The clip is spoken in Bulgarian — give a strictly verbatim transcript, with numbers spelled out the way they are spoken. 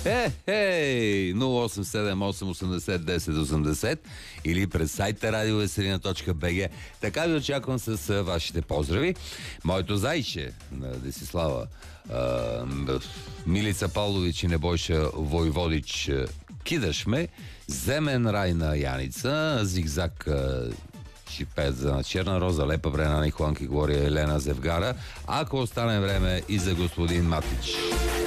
Хе-хей! нула осем седем осем осемдесет десет осемдесет или през сайта радио веселина точка би джи. Така ви очаквам с а, вашите поздрави. Моето зайче на Десислава, а, Милица Павлович и Небойша Войводич, кидаш ме, Земен рай на Яница, Зигзаг Шипет за Черна роза, Лепа Брена, Нихуанки Глория, Елена Зевгара, ако остане време и за господин Матич.